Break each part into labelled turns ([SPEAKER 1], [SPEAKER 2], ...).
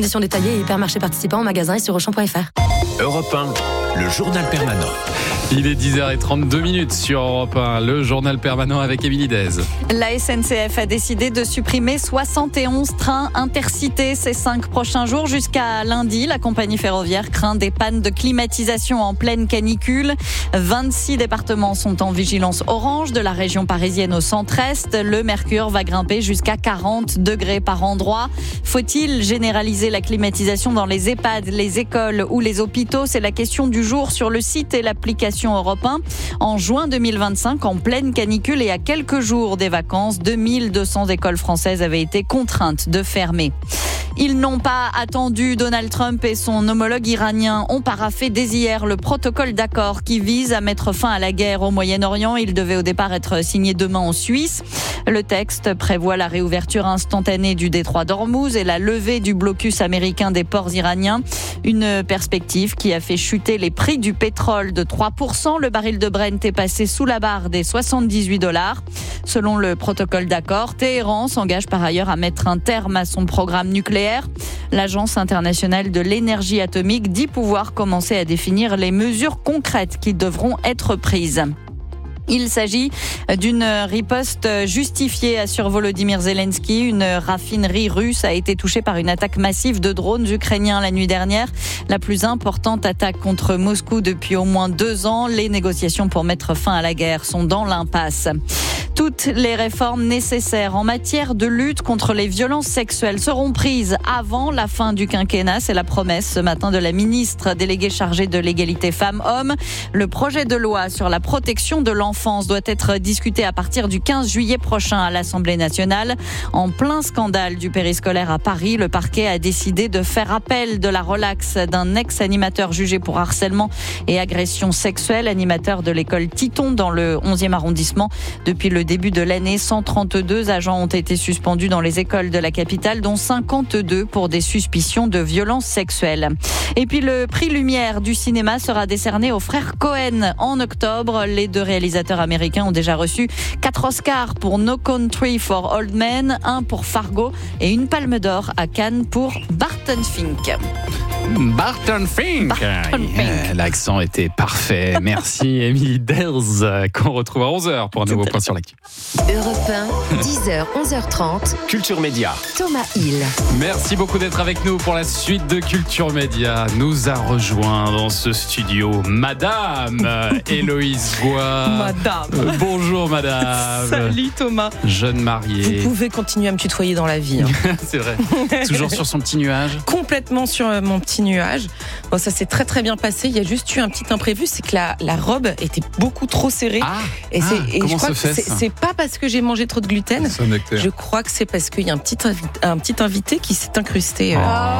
[SPEAKER 1] Conditions détaillées et hypermarchés participants en magasin et sur Auchan.fr.
[SPEAKER 2] Europe 1, le journal permanent.
[SPEAKER 3] Il est 10h32 sur Europe 1, le journal permanent avec Émilie Dez.
[SPEAKER 4] La SNCF a décidé de supprimer 71 trains intercités ces 5 prochains jours. Jusqu'à lundi, la compagnie ferroviaire craint des pannes de climatisation en pleine canicule. 26 départements sont en vigilance orange, de la région parisienne au centre-est. Le mercure va grimper jusqu'à 40 degrés par endroit. Faut-il généraliser la climatisation dans les EHPAD, les écoles ou les hôpitaux ? C'est la question du jour sur le site et l'application Europe 1. En juin 2025, en pleine canicule et à quelques jours des vacances, 2200 écoles françaises avaient été contraintes de fermer. Ils n'ont pas attendu. Donald Trump et son homologue iranien ont paraphé dès hier le protocole d'accord qui vise à mettre fin à la guerre au Moyen-Orient. Il devait au départ être signé demain en Suisse. Le texte prévoit la réouverture instantanée du détroit d'Ormuz et la levée du blocus américain des ports iraniens. Une perspective qui a fait chuter les prix du pétrole de 3%. Le baril de Brent est passé sous la barre des $78. Selon le protocole d'accord, Téhéran s'engage par ailleurs à mettre un terme à son programme nucléaire. L'Agence internationale de l'énergie atomique dit pouvoir commencer à définir les mesures concrètes qui devront être prises. Il s'agit d'une riposte justifiée, assure Volodymyr Zelensky. Une raffinerie russe a été touchée par une attaque massive de drones ukrainiens la nuit dernière. La plus importante attaque contre Moscou depuis au moins 2 ans. Les négociations pour mettre fin à la guerre sont dans l'impasse. Toutes les réformes nécessaires en matière de lutte contre les violences sexuelles seront prises avant la fin du quinquennat. C'est la promesse ce matin de la ministre déléguée chargée de l'égalité femmes-hommes. Le projet de loi sur la protection de l'enfance doit être discuté à partir du 15 juillet prochain à l'Assemblée nationale. En plein scandale du périscolaire à Paris, le parquet a décidé de faire appel de la relaxe d'un ex-animateur jugé pour harcèlement et agression sexuelle, animateur de l'école Titon dans le 11e arrondissement. Depuis le début de l'année, 132 agents ont été suspendus dans les écoles de la capitale, dont 52 pour des suspicions de violences sexuelles. Et puis le prix Lumière du cinéma sera décerné aux frères Cohen en octobre. Les 2 réalisateurs américains ont déjà reçu 4 Oscars pour No Country for Old Men, 1 pour Fargo et une Palme d'Or à Cannes pour Barton Fink.
[SPEAKER 3] Barton Fink. L'accent était parfait. Merci Émilie Dez, qu'on retrouve à 11h pour un nouveau point sur l'actu.
[SPEAKER 5] Europe 1, 10h, 11h30.
[SPEAKER 2] Culture Média.
[SPEAKER 5] Thomas Hill.
[SPEAKER 3] Merci beaucoup d'être avec nous pour la suite de Culture Média. Nous a rejoint dans ce studio Madame Héloïse Goua.
[SPEAKER 6] Madame.
[SPEAKER 3] Bonjour Madame.
[SPEAKER 6] Salut Thomas.
[SPEAKER 3] Jeune mariée.
[SPEAKER 6] Vous pouvez continuer à me tutoyer dans la vie. Hein.
[SPEAKER 3] C'est vrai. Toujours sur son petit nuage.
[SPEAKER 6] Complètement sur mon petit nuage. Bon, ça s'est très très bien passé. Il y a juste eu un petit imprévu, c'est que la robe était beaucoup trop serrée. Et je crois que c'est pas parce que j'ai mangé trop de gluten. Je crois que c'est parce qu'il y a un petit invité qui s'est incrusté au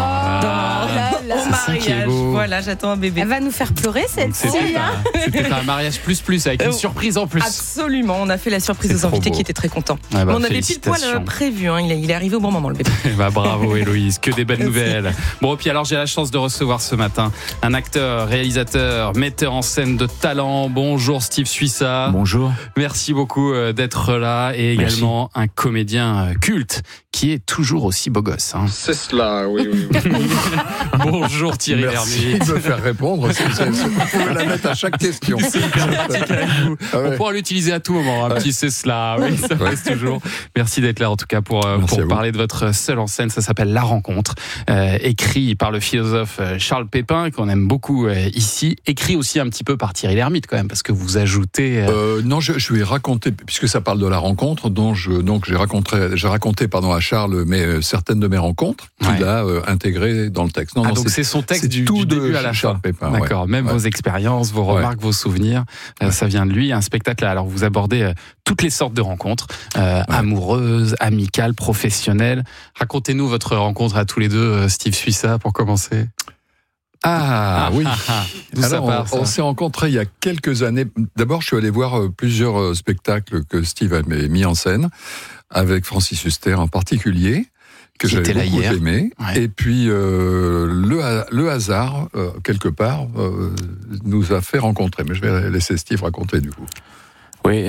[SPEAKER 6] mariage. Voilà, j'attends un bébé.
[SPEAKER 1] Elle va nous faire pleurer celle-ci.
[SPEAKER 3] C'était un mariage plus avec une surprise en plus.
[SPEAKER 6] Absolument, on a fait la surprise aux invités qui étaient très contents. On avait pile poil prévu, hein. Il est arrivé au bon moment le bébé.
[SPEAKER 3] Bravo Héloïse, que des belles nouvelles. Bon, puis alors j'ai la chance de recevoir ce matin un acteur, réalisateur, metteur en scène de talent. Bonjour Steve Suissa.
[SPEAKER 7] Bonjour.
[SPEAKER 3] Merci beaucoup d'être là et également un comédien culte qui est toujours aussi beau gosse. Hein.
[SPEAKER 8] C'est cela, oui.
[SPEAKER 3] Bonjour Thierry Lhermitte.
[SPEAKER 8] Merci de me faire répondre. Vous pouvez la mettre à chaque question.
[SPEAKER 3] C'est hyper pratique avec vous. On pourra l'utiliser à tout moment. Un petit c'est cela. Oui, ça passe toujours. Merci d'être là en tout cas pour parler de votre seul en scène. Ça s'appelle La Rencontre. Écrit par le philosophe Charles Pépin, qu'on aime beaucoup ici. Écrit aussi un petit peu par Thierry Lhermitte quand même, parce que vous ajoutez...
[SPEAKER 8] Non, je vais raconter, puisque ça parle de la rencontre, j'ai raconté à Charles certaines de mes rencontres qu'il a intégrées dans le texte.
[SPEAKER 3] Donc c'est son texte du début à la fin.
[SPEAKER 8] Pépin,
[SPEAKER 3] d'accord, même vos expériences, vos remarques, vos souvenirs, ça vient de lui. Un spectacle là. Alors vous abordez toutes les sortes de rencontres, amoureuses, amicales, professionnelles. Racontez-nous votre rencontre à tous les deux, Steve Suissa, pour commencer.
[SPEAKER 8] Oui.
[SPEAKER 3] Alors,
[SPEAKER 8] on s'est rencontrés il y a quelques années. D'abord, je suis allé voir plusieurs spectacles que Steve avait mis en scène, avec Francis Huster en particulier, que j'avais beaucoup aimé. Ouais. Et puis, le hasard, quelque part, nous a fait rencontrer. Mais je vais laisser Steve raconter du coup.
[SPEAKER 7] Oui,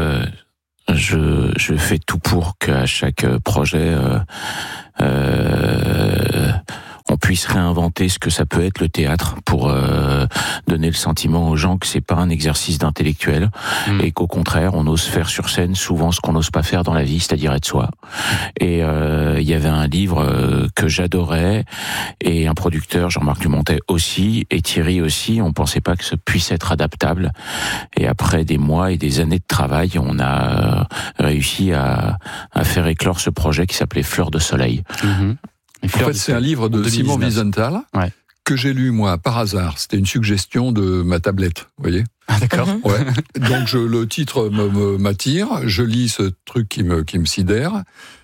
[SPEAKER 7] je fais tout pour qu'à chaque projet, puisse réinventer ce que ça peut être le théâtre pour donner le sentiment aux gens que c'est pas un exercice d'intellectuel et qu'au contraire on ose faire sur scène souvent ce qu'on n'ose pas faire dans la vie, c'est-à-dire être soi. Et il y avait un livre que j'adorais et un producteur, Jean-Marc Dumontet aussi, et Thierry aussi, on pensait pas que ça puisse être adaptable. Et après des mois et des années de travail, on a réussi à faire éclore ce projet qui s'appelait Fleurs de soleil.
[SPEAKER 8] En fait, c'est un livre de Simon Wiesenthal que j'ai lu, moi, par hasard. C'était une suggestion de ma tablette, vous voyez.
[SPEAKER 3] Ah, d'accord.
[SPEAKER 8] Ouais. Donc, le titre m'attire, je lis ce truc qui me sidère,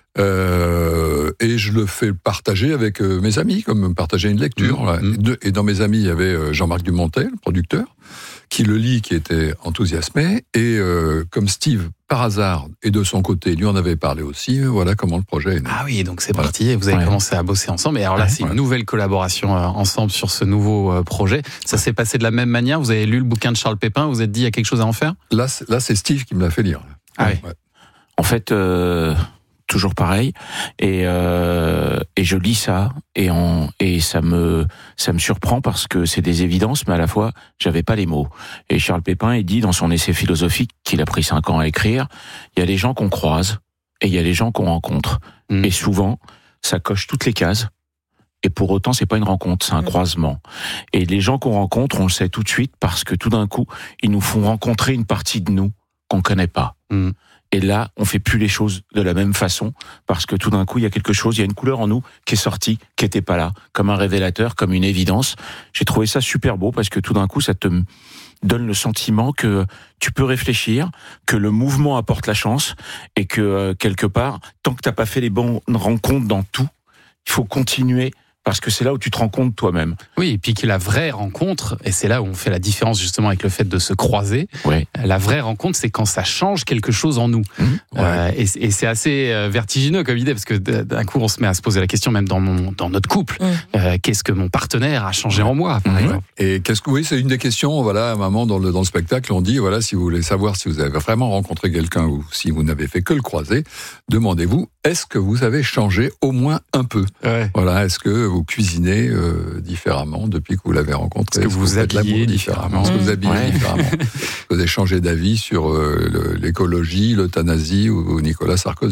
[SPEAKER 8] et je le fais partager avec mes amis, comme partager une lecture. Et dans mes amis, il y avait Jean-Marc Dumontet, le producteur, qui le lit, qui était enthousiasmé, et comme Steve, par hasard, et de son côté, lui en avait parlé aussi, voilà comment le projet est né.
[SPEAKER 3] Ah oui, donc c'est parti, et vous avez commencé à bosser ensemble, et alors là, c'est une nouvelle collaboration ensemble sur ce nouveau projet. Ça s'est passé de la même manière, vous avez lu le bouquin de Charles Pépin, vous vous êtes dit, il y a quelque chose à en faire ?
[SPEAKER 8] Là, c'est Steve qui me l'a fait lire.
[SPEAKER 3] Ah oui.
[SPEAKER 7] En fait... toujours pareil, et je lis ça et ça me surprend parce que c'est des évidences, mais à la fois j'avais pas les mots. Et Charles Pépin, il dit dans son essai philosophique qu'il a pris 5 ans à écrire, il y a les gens qu'on croise et il y a les gens qu'on rencontre. Et souvent, ça coche toutes les cases. Et pour autant, c'est pas une rencontre, c'est un croisement. Et les gens qu'on rencontre, on le sait tout de suite parce que tout d'un coup, ils nous font rencontrer une partie de nous qu'on connaît pas. Et là, on fait plus les choses de la même façon parce que tout d'un coup, il y a quelque chose, il y a une couleur en nous qui est sortie, qui était pas là, comme un révélateur, comme une évidence. J'ai trouvé ça super beau parce que tout d'un coup, ça te donne le sentiment que tu peux réfléchir, que le mouvement apporte la chance et que quelque part, tant que t'as pas fait les bonnes rencontres dans tout, il faut continuer. Parce que c'est là où tu te rends compte toi-même.
[SPEAKER 3] Oui, et puis que la vraie rencontre, et c'est là où on fait la différence justement avec le fait de se croiser, la vraie rencontre, c'est quand ça change quelque chose en nous. Et c'est assez vertigineux comme idée, parce que d'un coup, on se met à se poser la question, même dans notre couple, qu'est-ce que mon partenaire a changé en moi, par exemple.
[SPEAKER 8] Et c'est une des questions, voilà, à un moment dans le spectacle, on dit, voilà, si vous voulez savoir si vous avez vraiment rencontré quelqu'un ou si vous n'avez fait que le croiser, demandez-vous, est-ce que vous avez changé au moins un peu ? Voilà, est-ce que vous cuisinez différemment depuis que vous l'avez rencontré ?
[SPEAKER 3] Est-ce que vous faites l'amour différemment ?
[SPEAKER 8] Est-ce que vous habillez différemment ? Est-ce que vous avez changé d'avis sur l'écologie, l'euthanasie ou Nicolas Sarkozy ?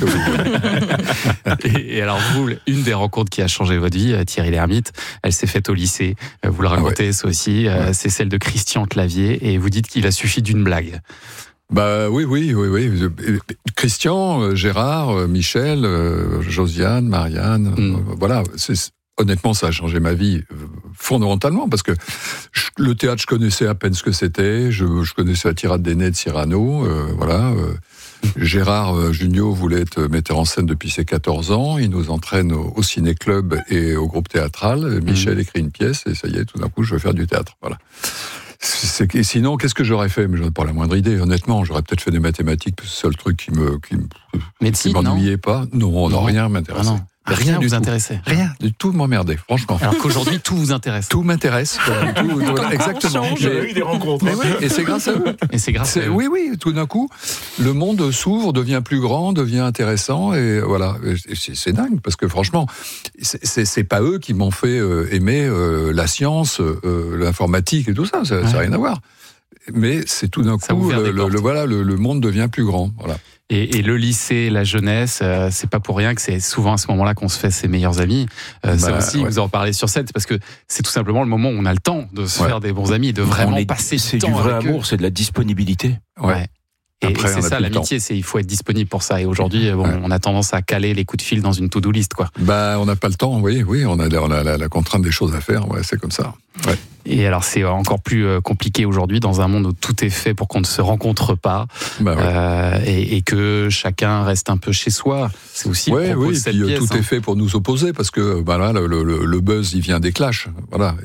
[SPEAKER 3] Et alors vous, une des rencontres qui a changé votre vie, Thierry Lhermitte, elle s'est faite au lycée. Vous le racontez, ça aussi. C'est celle de Christian Clavier. Et vous dites qu'il a suffi d'une blague.
[SPEAKER 8] Bah oui. Christian, Gérard, Michel, Josiane, Marianne, voilà. Honnêtement, ça a changé ma vie fondamentalement parce que le théâtre, je connaissais à peine ce que c'était. Je connaissais la tirade des nez de Cyrano, voilà. Gérard Jugnot voulait être metteur en scène depuis ses 14 ans. Il nous entraîne au ciné-club et au groupe théâtral. Michel écrit une pièce et ça y est, tout d'un coup, je vais faire du théâtre. Voilà. Et sinon, qu'est-ce que j'aurais fait ? Mais j'en ai pas la moindre idée, honnêtement. J'aurais peut-être fait des mathématiques, c'est le seul truc qui m'ennuyait pas. Non, rien m'intéressait.
[SPEAKER 3] Ah non. Rien vous intéressait.
[SPEAKER 8] Rien, du tout m'emmerdait, franchement.
[SPEAKER 3] Alors qu'aujourd'hui, tout vous intéresse.
[SPEAKER 8] Tout m'intéresse. Exactement.
[SPEAKER 9] J'ai eu des rencontres.
[SPEAKER 8] Et c'est grâce à eux.
[SPEAKER 3] Et c'est grâce à eux.
[SPEAKER 8] Oui, tout d'un coup, le monde s'ouvre, devient plus grand, devient intéressant, et voilà. Et c'est dingue, parce que franchement, c'est pas eux qui m'ont fait aimer la l'informatique et tout ça. Ça n'a rien à voir. Mais c'est tout d'un coup, le monde devient plus grand. Voilà.
[SPEAKER 3] Et le lycée, la jeunesse, c'est pas pour rien que c'est souvent à ce moment-là qu'on se fait ses meilleurs amis. Ça aussi, vous en parlez sur scène, parce que c'est tout simplement le moment où on a le temps de se faire des bons amis, de vraiment passer du temps.
[SPEAKER 7] C'est du vrai amour, c'est de la disponibilité.
[SPEAKER 3] Et c'est ça, l'amitié, il faut être disponible pour ça. Et aujourd'hui, on a tendance à caler les coups de fil dans une to-do list, quoi.
[SPEAKER 8] On n'a pas le temps, oui, on a la contrainte des choses à faire, c'est comme ça.
[SPEAKER 3] Et alors, c'est encore plus compliqué aujourd'hui dans un monde où tout est fait pour qu'on ne se rencontre pas, et que chacun reste un peu chez soi. C'est aussi le propos de cette pièce.
[SPEAKER 8] Tout est fait pour nous opposer, parce que le buzz, il vient des clashs. Voilà,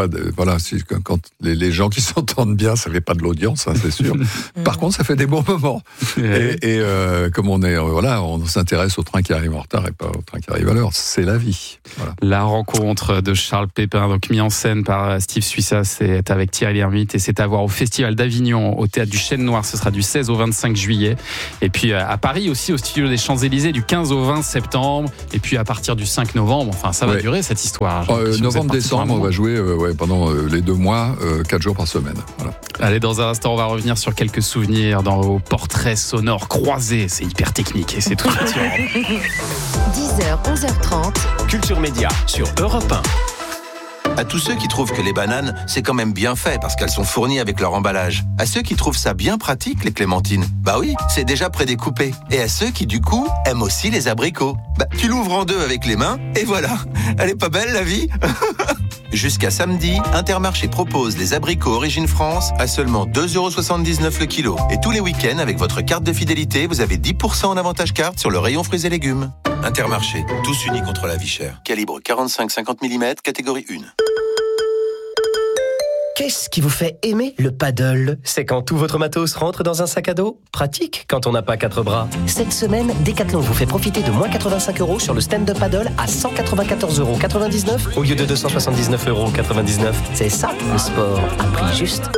[SPEAKER 8] quand les gens qui s'entendent bien, ça fait pas de l'audience, c'est sûr. Par contre, ça fait des bons moments. Et comme on s'intéresse au train qui arrive en retard et pas au train qui arrive à l'heure. C'est la vie. Voilà.
[SPEAKER 3] La rencontre de Charles Pépin, donc mis en scène par Steve Suissa, c'est avec Thierry Lhermitte et c'est à voir au Festival d'Avignon, au Théâtre du Chêne Noir. Ce sera du 16 au 25 juillet. Et puis à Paris aussi, au Studio des Champs-Élysées, du 15 au 20 septembre. Et puis à partir du 5 novembre, enfin ça va durer cette histoire.
[SPEAKER 8] Novembre-décembre, on va jouer pendant les 2 mois, 4 jours par semaine. Voilà.
[SPEAKER 3] Allez, dans un instant, on va revenir sur quelques souvenirs dans vos portraits sonores croisés. C'est hyper technique et c'est tout attirant.
[SPEAKER 5] 10h, 11h30.
[SPEAKER 2] Culture Média sur Europe 1.
[SPEAKER 9] À tous ceux qui trouvent que les bananes, c'est quand même bien fait parce qu'elles sont fournies avec leur emballage. À ceux qui trouvent ça bien pratique, les clémentines, bah oui, c'est déjà prédécoupé. Et à ceux qui, du coup, aiment aussi les abricots. Bah, tu l'ouvres en 2 avec les mains, et voilà. Elle est pas belle, la vie? Jusqu'à samedi, Intermarché propose les abricots Origine France à seulement 2,79€ le kilo. Et tous les week-ends, avec votre carte de fidélité, vous avez 10% en avantage carte sur le rayon fruits et légumes. Intermarché, tous unis contre la vie chère. Calibre 45-50 mm, catégorie 1.
[SPEAKER 10] Qu'est-ce qui vous fait aimer le paddle? C'est quand tout votre matos rentre dans un sac à dos? Pratique quand on n'a pas 4 bras. Cette semaine, Decathlon vous fait profiter de moins 85€ sur le stand-up paddle à 194,99€ au lieu de 279,99€. C'est ça, le sport à prix juste.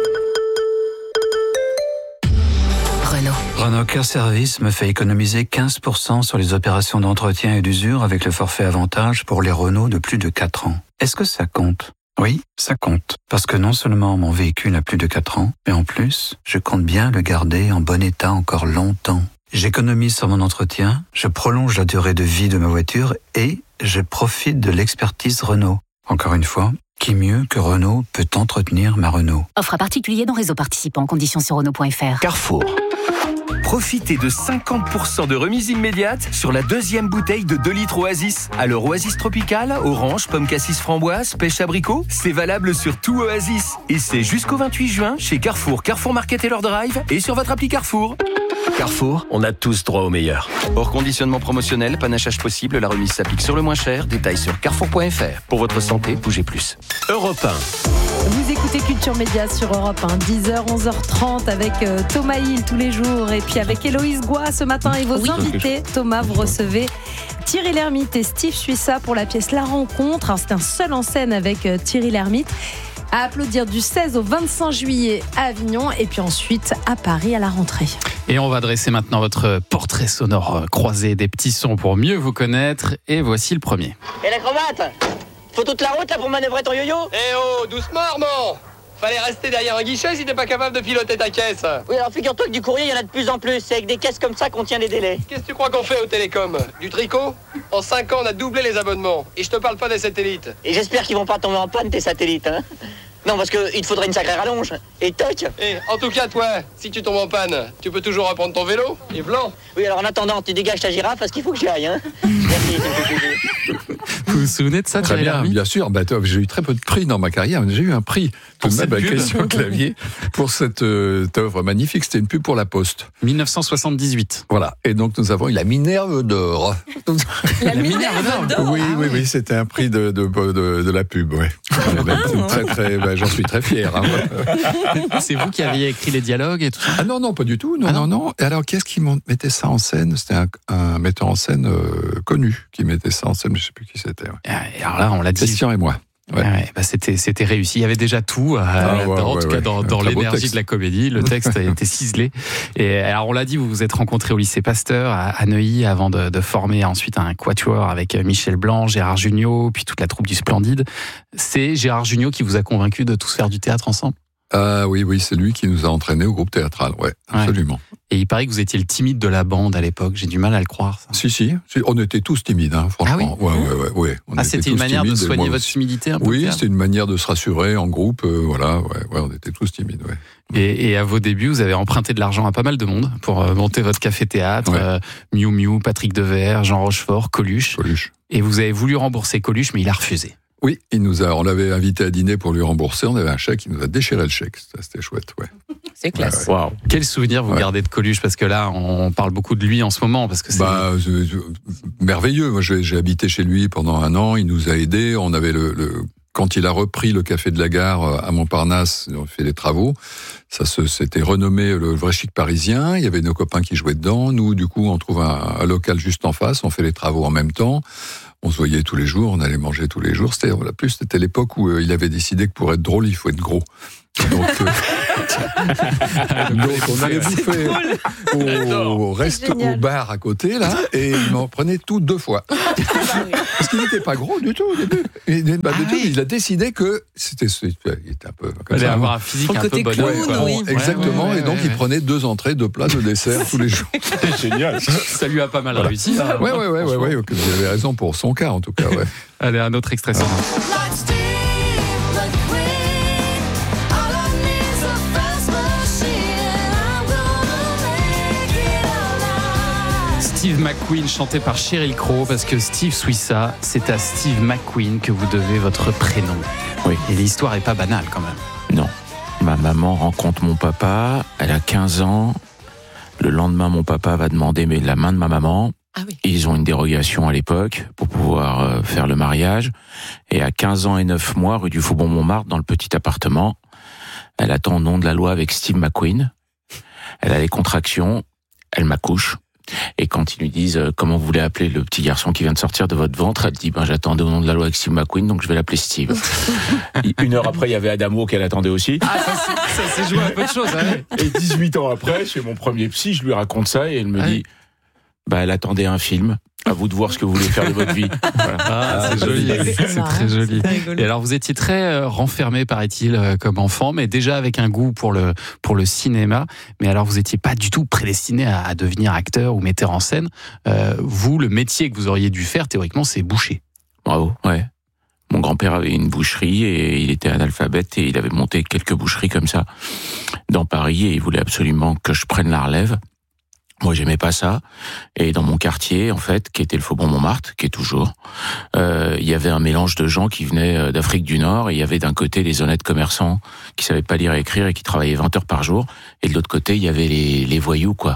[SPEAKER 11] Renault Care Service me fait économiser 15% sur les opérations d'entretien et d'usure avec le forfait avantage pour les Renault de plus de 4 ans. Est-ce que ça compte? Oui, ça compte. Parce que non seulement mon véhicule a plus de 4 ans, mais en plus, je compte bien le garder en bon état encore longtemps. J'économise sur mon entretien, je prolonge la durée de vie de ma voiture et je profite de l'expertise Renault. Encore une fois, qui mieux que Renault peut entretenir ma Renault?
[SPEAKER 12] Offre à particulier dans réseau participant. Conditions sur Renault.fr.
[SPEAKER 2] Carrefour. Profitez de 50% de remise immédiate sur la 2e bouteille de 2 litres Oasis. Alors Oasis Tropical, orange, pomme cassis framboise, pêche abricot, c'est valable sur tout Oasis. Et c'est jusqu'au 28 juin chez Carrefour, Carrefour Market et leur drive et sur votre appli Carrefour.
[SPEAKER 10] Carrefour, on a tous droit au meilleur.
[SPEAKER 9] Hors conditionnement promotionnel, panachage possible, la remise s'applique sur le moins cher. Détails sur carrefour.fr. Pour votre santé, bougez plus.
[SPEAKER 2] Europe 1.
[SPEAKER 4] Vous écoutez Culture Média sur Europe 1, 10h, 11h30 avec Thomas Hill tous les jours et puis avec Héloïse Goua ce matin et vos invités. Thomas, vous recevez Thierry Lhermitte et Steve Suissa pour la pièce La Rencontre. Alors, c'est un seul en scène avec Thierry Lhermitte. À applaudir du 16 au 25 juillet à Avignon et puis ensuite à Paris à la rentrée.
[SPEAKER 3] Et on va dresser maintenant votre portrait sonore croisé des petits sons pour mieux vous connaître. Et voici le premier.
[SPEAKER 13] Et la cravate? Faut toute la route là pour manœuvrer ton yo-yo?
[SPEAKER 14] Eh oh, doucement Armand! Fallait rester derrière un guichet si t'es pas capable de piloter ta caisse.
[SPEAKER 13] Oui, alors figure-toi que du courrier, il y en a de plus en plus. C'est avec des caisses comme ça qu'on tient les délais.
[SPEAKER 14] Qu'est-ce que tu crois qu'on fait au télécom? Du tricot? En 5 ans, on a doublé les abonnements. Et je te parle pas des satellites.
[SPEAKER 13] Et j'espère qu'ils vont pas tomber en panne, tes satellites, hein? Non, parce qu'il te faudrait une sacrée rallonge. Et toc.
[SPEAKER 14] Et en tout cas, toi, si tu tombes en panne, tu peux toujours reprendre ton vélo. Il est blanc.
[SPEAKER 13] Oui, alors en attendant, tu dégages ta girafe parce qu'il faut que j'y aille, hein? Merci,
[SPEAKER 3] Vous vous souvenez de ça,
[SPEAKER 8] Très bien sûr. J'ai eu très peu de prix dans ma carrière, mais j'ai eu un prix tout de même avec Christian Clavier pour cette œuvre magnifique. C'était une pub pour La Poste.
[SPEAKER 3] 1978.
[SPEAKER 8] Voilà. Et donc nous avons eu la Minerve d'or.
[SPEAKER 4] La Minerve d'or.
[SPEAKER 8] Oui, c'était un prix de la pub. Ouais. J'en suis très fier. Hein.
[SPEAKER 3] C'est vous qui aviez écrit les dialogues et tout ça?
[SPEAKER 8] Ah non, pas du tout. Non. Et alors, qu'est-ce qui mettait ça en scène? C'était un metteur en scène connu qui mettait ça en scène, mais je ne sais plus qui c'était. Ouais.
[SPEAKER 3] Et alors là, on l'a dit.
[SPEAKER 8] Christian et moi.
[SPEAKER 3] Ouais. C'était réussi. Il y avait déjà tout, en tout cas dans l'énergie de la comédie. Le texte a été ciselé. Et alors, on l'a dit, vous vous êtes rencontrés au lycée Pasteur à Neuilly avant de former ensuite un quatuor avec Michel Blanc, Gérard Jugnot, puis toute la troupe du Splendide. C'est Gérard Jugnot qui vous a convaincu de tous faire du théâtre ensemble?
[SPEAKER 8] Oui, c'est lui qui nous a entraînés au groupe théâtral, absolument.
[SPEAKER 3] Et il paraît que vous étiez le timide de la bande à l'époque, j'ai du mal à le croire. Ça.
[SPEAKER 8] Si, on était tous timides, hein, franchement.
[SPEAKER 3] Ah oui. C'était une manière de soigner votre timidité un peu?
[SPEAKER 8] Oui, c'était une manière de se rassurer en groupe, on était tous timides,
[SPEAKER 3] Et à vos débuts, vous avez emprunté de l'argent à pas mal de monde pour monter votre café-théâtre, Miu Miu, Patrick Devers, Jean Rochefort, Coluche. Et vous avez voulu rembourser Coluche, mais il a refusé.
[SPEAKER 8] Oui, on l'avait invité à dîner pour lui rembourser. On avait un chèque, il nous a déchiré le chèque. C'était chouette,
[SPEAKER 6] C'est classe.
[SPEAKER 3] Wow. Quel souvenir vous gardez de Coluche? Parce que là, on parle beaucoup de lui en ce moment. Parce que c'est
[SPEAKER 8] merveilleux. Moi, j'ai habité chez lui pendant 1 an. Il nous a aidés. On avait quand il a repris le café de la gare à Montparnasse, on fait des travaux. Ça s'était renommé le Vrai Chic Parisien. Il y avait nos copains qui jouaient dedans. Nous, du coup, on trouve un local juste en face. On fait les travaux en même temps. on se voyait tous les jours, on allait manger tous les jours. C'était l'époque où il avait décidé que pour être drôle, il faut être gros. Donc on allait bouffer au bar à côté, là, et il m'en prenait tout 2 fois. Parce qu'il n'était pas gros du tout au début. Il a décidé que il était un peu comme ça.
[SPEAKER 3] Avoir un physique un peu bonhomme.
[SPEAKER 8] Exactement, et donc il prenait 2 entrées, 2 plats, 2 desserts tous les jours.
[SPEAKER 7] C'est génial.
[SPEAKER 3] Ça lui a pas mal réussi.
[SPEAKER 8] Ouais. Vous avez raison pour son cas, en tout cas. Ouais.
[SPEAKER 3] Allez, un autre extrait sonore. Steve McQueen chanté par Sheryl Crow, parce que Steve Suissa, c'est à Steve McQueen que vous devez votre prénom.
[SPEAKER 7] Oui.
[SPEAKER 3] Et l'histoire est pas banale quand même.
[SPEAKER 7] Non. Ma maman rencontre mon papa, elle a 15 ans. Le lendemain, mon papa va demander la main de ma maman.
[SPEAKER 6] Ah oui.
[SPEAKER 7] Ils ont une dérogation à l'époque pour pouvoir faire le mariage. Et à 15 ans et 9 mois, rue du Faubourg-Montmartre, dans le petit appartement, elle attend au nom de la loi avec Steve McQueen. Elle a les contractions, elle m'accouche. Et quand ils lui disent comment vous voulez appeler le petit garçon qui vient de sortir de votre ventre, elle dit j'attendais au nom de la loi avec Steve McQueen, donc je vais l'appeler Steve. 1 heure après, il y avait Adamo qu'elle attendait aussi.
[SPEAKER 3] Ah, ça s'est joué à peu de choses. Hein.
[SPEAKER 7] Et 18 ans après, chez mon premier psy, je lui raconte ça et elle me dit elle attendait un film. À vous de voir ce que vous voulez faire de votre vie. Voilà.
[SPEAKER 3] C'est joli, c'est très joli. Et alors vous étiez très renfermé, paraît-il, comme enfant, mais déjà avec un goût pour le cinéma. Mais alors vous étiez pas du tout prédestiné à devenir acteur ou metteur en scène. Vous, le métier que vous auriez dû faire, théoriquement, c'est boucher.
[SPEAKER 7] Bravo, ouais. Mon grand-père avait une boucherie et il était analphabète et il avait monté quelques boucheries comme ça dans Paris et il voulait absolument que je prenne la relève. Moi, j'aimais pas ça. Et dans mon quartier, en fait, qui était le Faubourg-Montmartre, qui est toujours, il y avait un mélange de gens qui venaient d'Afrique du Nord. Et il y avait d'un côté les honnêtes commerçants qui savaient pas lire et écrire et qui travaillaient 20 heures par jour. Et de l'autre côté, il y avait les voyous, quoi.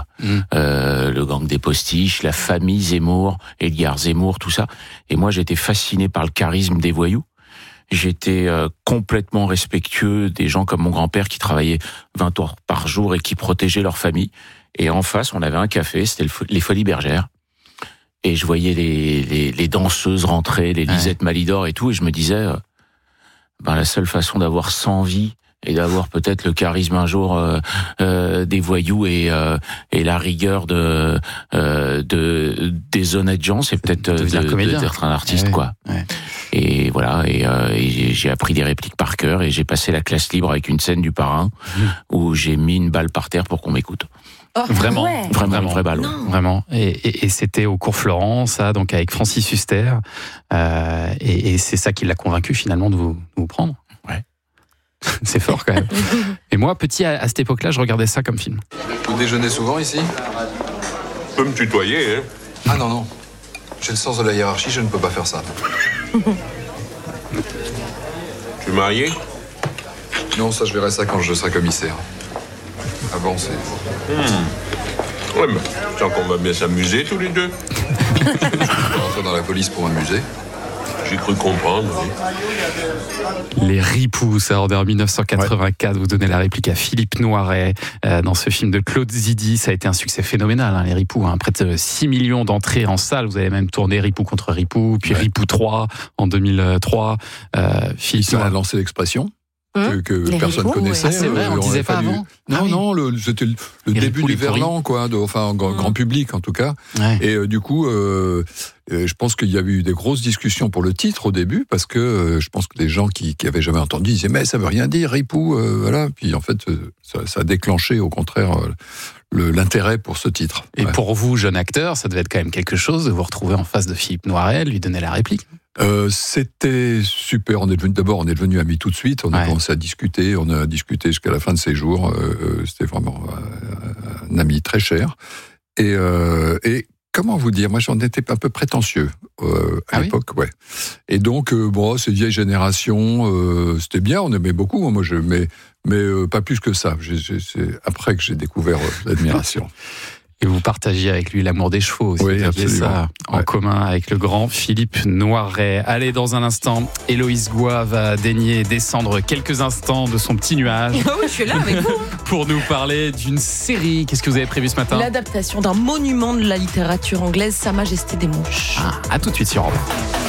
[SPEAKER 7] Le gang des postiches, la famille Zemmour, Edgar Zemmour, tout ça. Et moi, j'étais fasciné par le charisme des voyous. J'étais complètement respectueux des gens comme mon grand-père qui travaillaient 20 heures par jour et qui protégeaient leur famille. Et en face, on avait un café, c'était les Folies Bergères. Et je voyais les danseuses rentrer, les Lisette Malidor et tout, et je me disais, la seule façon d'avoir 100 vies et d'avoir peut-être le charisme un jour des voyous et la rigueur des honnêtes gens, c'est peut-être d'être un artiste, quoi. Ouais. Et voilà, et j'ai appris des répliques par cœur, et j'ai passé la classe libre avec une scène du Parrain où j'ai mis une balle par terre pour qu'on m'écoute.
[SPEAKER 3] Vraiment, vraiment,
[SPEAKER 7] une vraie balle.
[SPEAKER 3] Vraiment. Et c'était au cours Florent, ça, donc avec Francis Huster. Et c'est ça qui l'a convaincu finalement de vous prendre.
[SPEAKER 7] Ouais.
[SPEAKER 3] C'est fort quand même. Et moi, petit, à cette époque-là, je regardais ça comme film.
[SPEAKER 8] Vous déjeunez souvent ici ?
[SPEAKER 15] Tu peux me tutoyer, hein ?
[SPEAKER 8] Ah non. J'ai le sens de la hiérarchie, je ne peux pas faire ça.
[SPEAKER 15] Tu es marié ?
[SPEAKER 8] Non, ça je verrai ça quand je serai commissaire. Avant, c'est...
[SPEAKER 15] Ouais, mais je sens qu'on va bien s'amuser tous les deux.
[SPEAKER 8] Je vais rentrer dans la police pour m'amuser.
[SPEAKER 15] J'ai cru comprendre, oui.
[SPEAKER 3] Les Ripoux, ça, en 1984, vous donnez la réplique à Philippe Noiret dans ce film de Claude Zidi. Ça a été un succès phénoménal, les Ripoux. Près de 6 millions d'entrées en salle. Vous avez même tourné Ripoux contre Ripoux, puis Ripoux 3 en 2003.
[SPEAKER 8] Philippe a lancé l'expression que personne ne connaissait.
[SPEAKER 3] Ah, c'est vrai, on ne disait pas avant.
[SPEAKER 8] Non, c'était le début du verlan, quoi, grand public en tout cas. Ouais. Et du coup, je pense qu'il y a eu des grosses discussions pour le titre au début, parce que je pense que les gens qui avaient jamais entendu disaient mais ça veut rien dire, Ripoux, voilà. Puis en fait, ça a déclenché au contraire l'intérêt pour ce titre.
[SPEAKER 3] Et pour vous, jeune acteur, ça devait être quand même quelque chose de vous retrouver en face de Philippe Noiret, lui donner la réplique.
[SPEAKER 8] C'était super. On est devenu amis tout de suite. On a commencé à discuter. On a discuté jusqu'à la fin de ses jours. C'était vraiment un ami très cher. Et comment vous dire, moi j'en étais un peu prétentieux à l'époque, ouais. Et donc cette vieille génération, c'était bien. On aimait beaucoup. Moi, mais pas plus que ça. C'est après que j'ai découvert l'admiration.
[SPEAKER 3] Et vous partagiez avec lui l'amour des chevaux aussi.
[SPEAKER 8] Oui, absolument.
[SPEAKER 3] Ça en commun avec le grand Philippe Noiret. Allez, dans un instant, Héloïse Goua va daigner descendre quelques instants de son petit nuage.
[SPEAKER 6] Oui, je suis là avec vous.
[SPEAKER 3] Pour nous parler d'une série. Qu'est-ce que vous avez prévu ce matin ?
[SPEAKER 6] L'adaptation d'un monument de la littérature anglaise, Sa Majesté des Mouches.
[SPEAKER 3] À tout de suite sur Europe.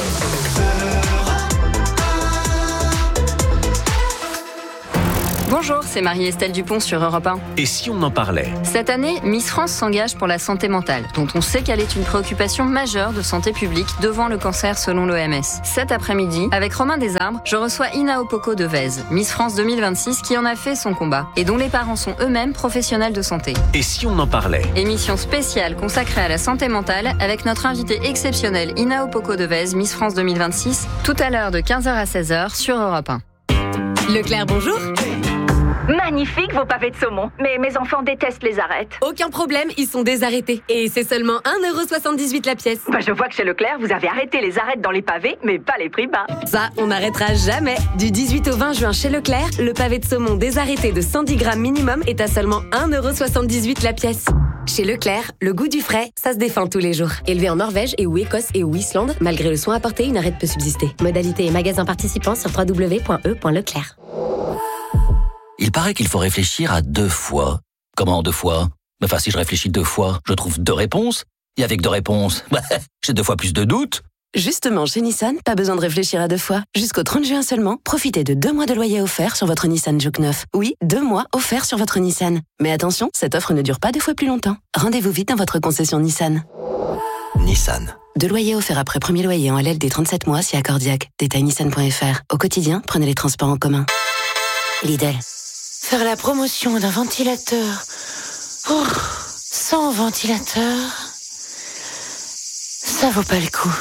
[SPEAKER 16] Bonjour, c'est Marie-Estelle Dupont sur Europe 1.
[SPEAKER 10] Et si on en parlait ?
[SPEAKER 16] Cette année, Miss France s'engage pour la santé mentale, dont on sait qu'elle est une préoccupation majeure de santé publique devant le cancer selon l'OMS. Cet après-midi, avec Romain Desarbres, je reçois Ina Opoko de Vèze, Miss France 2026, qui en a fait son combat et dont les parents sont eux-mêmes professionnels de santé.
[SPEAKER 10] Et si on en parlait ?
[SPEAKER 16] Émission spéciale consacrée à la santé mentale avec notre invitée exceptionnelle Ina Opoko de Vèze, Miss France 2026, tout à l'heure de 15h à 16h sur Europe 1.
[SPEAKER 17] Leclerc, bonjour.
[SPEAKER 18] Magnifique vos pavés de saumon, mais mes enfants détestent les arêtes.
[SPEAKER 17] Aucun problème, ils sont désarrêtés. Et c'est seulement 1,78€ la pièce.
[SPEAKER 18] Je vois que chez Leclerc, vous avez arrêté les arêtes dans les pavés, mais pas les prix bas.
[SPEAKER 17] Ça, on n'arrêtera jamais. Du 18 au 20 juin chez Leclerc, le pavé de saumon désarrêté de 110 grammes minimum est à seulement 1,78€ la pièce. Chez Leclerc, le goût du frais, ça se défend tous les jours. Élevé en Norvège et ou Écosse et ou Islande, malgré le soin apporté, une arête peut subsister. Modalité et magasins participants sur www.e.leclerc.
[SPEAKER 19] Il paraît qu'il faut réfléchir à 2 fois. Comment 2 fois ? Enfin, si je réfléchis 2 fois, je trouve 2 réponses. Et avec 2 réponses, j'ai 2 fois plus de doutes.
[SPEAKER 17] Justement, chez Nissan, pas besoin de réfléchir à 2 fois. Jusqu'au 30 juin seulement, profitez de 2 mois de loyer offert sur votre Nissan Juke 9. Oui, 2 mois offerts sur votre Nissan. Mais attention, cette offre ne dure pas 2 fois plus longtemps. Rendez-vous vite dans votre concession Nissan.
[SPEAKER 19] Nissan.
[SPEAKER 17] 2 loyers offerts après premier loyer en LLD 37 mois si accordiaque. Détail nissan.fr. Au quotidien, prenez les transports en commun. Lidl.
[SPEAKER 20] Faire la promotion d'un ventilateur sans ventilateur, ça vaut pas le coup.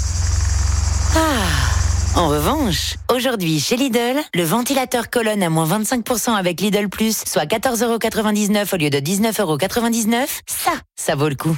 [SPEAKER 20] En revanche, aujourd'hui chez Lidl, le ventilateur colonne à moins 25% avec Lidl Plus, soit 14,99€ au lieu de 19,99€, ça vaut le coup.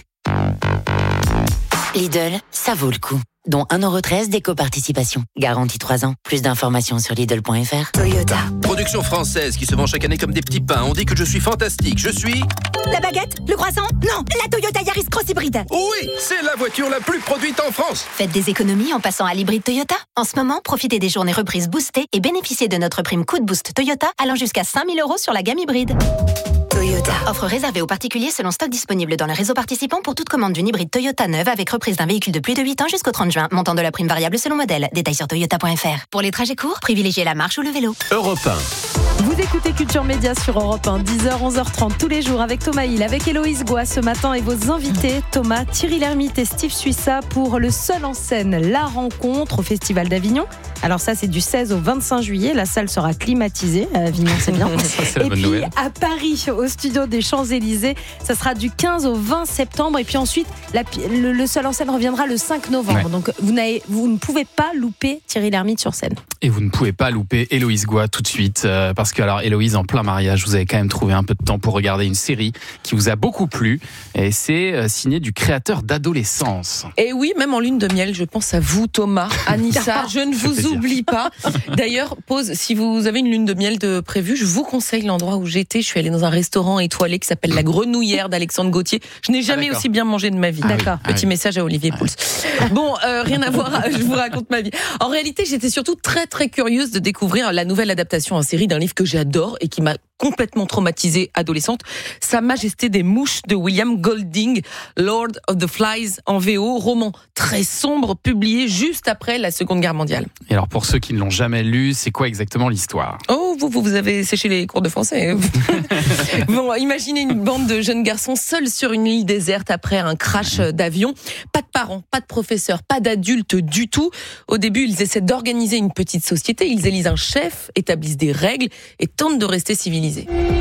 [SPEAKER 20] Lidl, ça vaut le coup. Dont 1,13€ d'éco-participation. Garantie 3 ans. Plus d'informations sur Lidl.fr.
[SPEAKER 21] Toyota. Production française qui se vend chaque année comme des petits pains. On dit que je suis fantastique. Je suis...
[SPEAKER 22] La baguette? Le croissant? Non, la Toyota Yaris Cross Hybride.
[SPEAKER 21] Oui, c'est la voiture la plus produite en France.
[SPEAKER 22] Faites des économies en passant à l'hybride Toyota. En ce moment, profitez des journées reprises boostées et bénéficiez de notre prime coup de boost Toyota allant jusqu'à 5 000 € sur la gamme hybride. Toyota. Offre réservée aux particuliers selon stock disponible dans le réseau participant pour toute commande d'une hybride Toyota neuve avec reprise d'un véhicule de plus de 8 ans jusqu'au 30 juin. Montant de la prime variable selon modèle. Détail sur toyota.fr. Pour les trajets courts, privilégiez la marche ou le vélo.
[SPEAKER 10] Europe 1.
[SPEAKER 4] Vous écoutez Culture Média sur Europe 1, 10h, 11h30 tous les jours avec Thomas Hill, avec Héloïse Goua ce matin et vos invités Thomas, Thierry Lhermitte et Steve Suissa pour le seul en scène La Rencontre au Festival d'Avignon. Alors ça c'est du 16 au 25 juillet, la salle sera climatisée à Avignon, c'est bien.
[SPEAKER 3] Ça, c'est la
[SPEAKER 4] et
[SPEAKER 3] bonne
[SPEAKER 4] puis
[SPEAKER 3] nouvelle.
[SPEAKER 4] À Paris, au studio des Champs-Élysées, ça sera du 15 au 20 septembre et puis ensuite le seul en scène reviendra le 5 novembre. Ouais. Donc vous ne pouvez pas louper Thierry Lhermitte sur scène.
[SPEAKER 3] Et vous ne pouvez pas louper Héloïse Goua tout de suite parce que alors Héloïse, en plein mariage, vous avez quand même trouvé un peu de temps pour regarder une série qui vous a beaucoup plu et c'est signé du créateur d'Adolescence.
[SPEAKER 6] Et oui, même en lune de miel, je pense à vous Thomas, Anissa, je ne vous oublie pas. D'ailleurs, si vous avez une lune de miel de prévue, je vous conseille l'endroit où j'étais. Je suis allée dans un restaurant étoilé qui s'appelle La Grenouillère d'Alexandre Gauthier. Je n'ai jamais aussi bien mangé de ma vie.
[SPEAKER 4] D'accord.
[SPEAKER 6] Petit message à Olivier Pouls. Bon, rien à voir, je vous raconte ma vie. En réalité, j'étais surtout très très curieuse de découvrir la nouvelle adaptation en série d'un livre que j'adore et qui m'a complètement traumatisée adolescente, Sa Majesté des Mouches de William Golding, Lord of the Flies en VO, roman très sombre publié juste après la Seconde Guerre mondiale.
[SPEAKER 3] Et alors pour ceux qui ne l'ont jamais lu, c'est quoi exactement l'histoire ?
[SPEAKER 6] Oh, vous avez séché les cours de français. Bon, imaginez une bande de jeunes garçons seuls sur une île déserte après un crash d'avion. Pas de parents, pas de professeurs, pas d'adultes du tout. Au début, ils essaient d'organiser une petite société. Ils élisent un chef, établissent des règles et tentent de rester civilisés.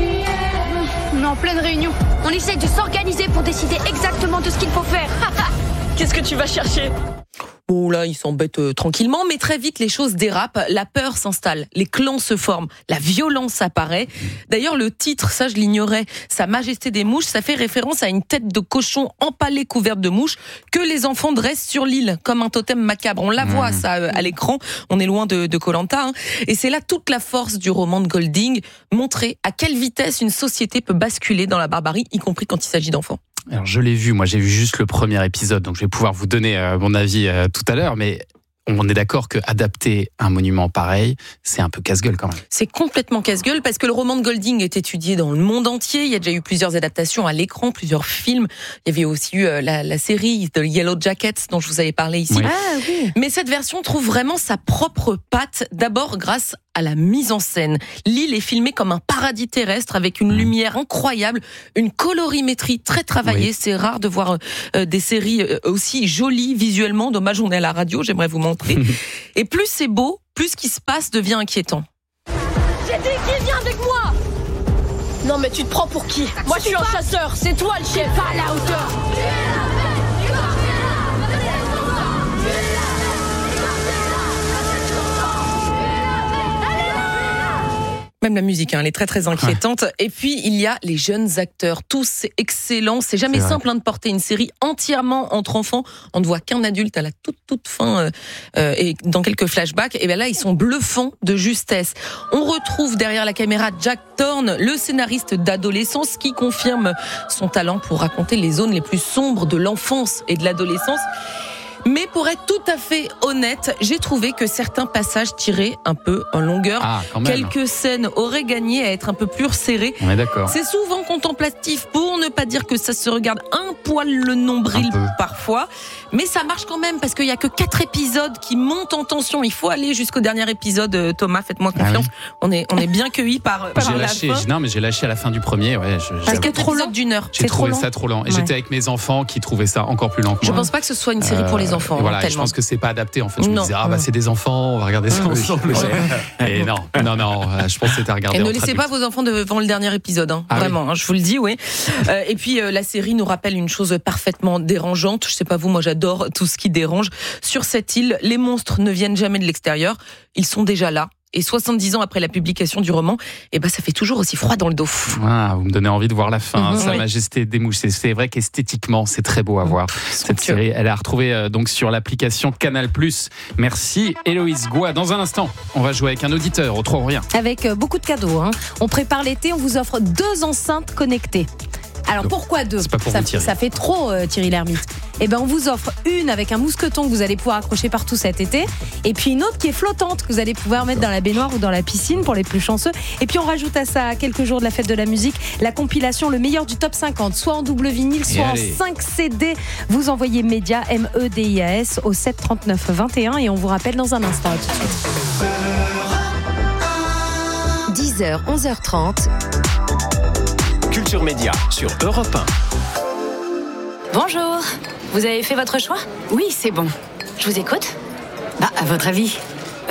[SPEAKER 23] On est en pleine réunion. On essaye de s'organiser pour décider exactement de ce qu'il faut faire. Qu'est-ce que tu vas chercher ?
[SPEAKER 6] Bon, là, ils s'embêtent tranquillement, mais très vite, les choses dérapent. La peur s'installe, les clans se forment, la violence apparaît. D'ailleurs, le titre, ça, je l'ignorais, Sa Majesté des Mouches, ça fait référence à une tête de cochon empalée couverte de mouches que les enfants dressent sur l'île, comme un totem macabre. On la voit, ça, à l'écran. On est loin de Koh-Lanta, hein. Et c'est là toute la force du roman de Golding, montrer à quelle vitesse une société peut basculer dans la barbarie, y compris quand il s'agit d'enfants.
[SPEAKER 3] Alors je l'ai vu, moi j'ai vu juste le premier épisode, donc je vais pouvoir vous donner mon avis tout à l'heure, mais on est d'accord que adapter un monument pareil, c'est un peu casse-gueule quand même.
[SPEAKER 6] C'est complètement casse-gueule parce que le roman de Golding est étudié dans le monde entier. Il y a déjà eu plusieurs adaptations à l'écran, plusieurs films. Il y avait aussi eu la série The Yellow Jackets dont je vous avais parlé ici.
[SPEAKER 3] Oui.
[SPEAKER 6] Ah, oui. Mais cette version trouve vraiment sa propre patte, d'abord grâce à la mise en scène. L'île est filmée comme un paradis terrestre avec une lumière incroyable, une colorimétrie très travaillée. Oui. C'est rare de voir des séries aussi jolies visuellement. Dommage, on est à la radio, j'aimerais vous montrer. Et plus c'est beau, plus ce qui se passe devient inquiétant.
[SPEAKER 23] J'ai dit qu'il vient avec moi. Non mais tu te prends pour qui? Moi je suis un chasseur, c'est toi le chef. Pas à la hauteur.
[SPEAKER 6] Même la musique, elle est très très inquiétante. Ouais. Et puis il y a les jeunes acteurs, tous excellents. C'est jamais simple de porter une série entièrement entre enfants. On ne voit qu'un adulte à la toute fin et dans quelques flashbacks. Et bien là, ils sont bluffants de justesse. On retrouve derrière la caméra Jack Thorne, le scénariste d'adolescence, qui confirme son talent pour raconter les zones les plus sombres de l'enfance et de l'adolescence. Mais pour être tout à fait honnête, j'ai trouvé que certains passages tiraient un peu en longueur. Quelques scènes auraient gagné à être un peu plus resserrées.
[SPEAKER 3] On est d'accord.
[SPEAKER 6] C'est souvent contemplatif, pour ne pas dire que ça se regarde un poil le nombril parfois. Mais ça marche quand même parce qu'il n'y a que 4 épisodes qui montent en tension. Il faut aller jusqu'au dernier épisode. Thomas, faites-moi confiance. Ah oui. On est bien cueillis par la fin.
[SPEAKER 3] Non, mais j'ai lâché à la fin du premier. Ouais,
[SPEAKER 6] parce que trop long d'1 heure.
[SPEAKER 3] J'ai trouvé ça trop lent. Et j'étais avec mes enfants qui trouvaient ça encore plus lent que moi.
[SPEAKER 6] Je pense pas que ce soit une série pour les enfants.
[SPEAKER 3] Voilà, je pense que c'est pas adapté en fait. Je me disais c'est des enfants, on va regarder ça ensemble. Et non, je pense que c'était à regarder.
[SPEAKER 6] Et ne laissez pas vos enfants devant le dernier épisode, vraiment, je vous le dis, oui. Et puis la série nous rappelle une chose parfaitement dérangeante. Je sais pas vous, moi j'adore tout ce qui dérange. Sur cette île, les monstres ne viennent jamais de l'extérieur, ils sont déjà là. Et 70 ans après la publication du roman, ça fait toujours aussi froid dans le dos.
[SPEAKER 3] Vous me donnez envie de voir la fin. Sa Majesté des Mouches. C'est vrai qu'esthétiquement, c'est très beau à voir. Cette série, elle est à retrouver donc sur l'application Canal+. Merci Héloïse Goua. Dans un instant, on va jouer avec un auditeur au 3 ou rien.
[SPEAKER 1] Avec beaucoup de cadeaux. On prépare l'été, on vous offre 2 enceintes connectées. Alors pourquoi 2 ?
[SPEAKER 3] C'est pas pour vous,
[SPEAKER 1] ça fait trop, Thierry Lhermitte. On vous offre une avec un mousqueton que vous allez pouvoir accrocher partout cet été, et puis une autre qui est flottante que vous allez pouvoir mettre dans la baignoire ou dans la piscine pour les plus chanceux. Et puis on rajoute à ça, à quelques jours de la fête de la musique, la compilation Le meilleur du top 50, soit en double vinyle, soit en 5 CD. Vous envoyez Média, MEDIAS au 7 39 21 et on vous rappelle dans un instant. À tout de suite.
[SPEAKER 17] 10h, 11h30.
[SPEAKER 10] Culture Média sur Europe 1.
[SPEAKER 22] Bonjour, vous avez fait votre choix ?
[SPEAKER 17] Oui, c'est bon.
[SPEAKER 22] Je vous écoute.
[SPEAKER 17] À votre avis